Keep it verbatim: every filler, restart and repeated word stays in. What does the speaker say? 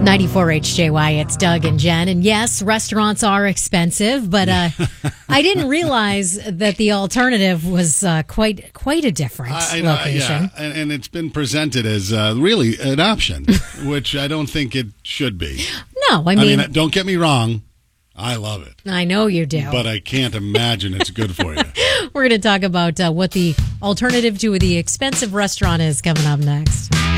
ninety-four H J Y, it's Doug and Jen. And yes, restaurants are expensive, but uh, I didn't realize that the alternative was uh, quite quite a different I, I know, location. Yeah, and, and it's been presented as uh, really an option, which I don't think it should be. No, I mean, I mean, don't get me wrong. I love it. I know you do. But I can't imagine it's good for you. We're going to talk about uh, what the alternative to the expensive restaurant is coming up next.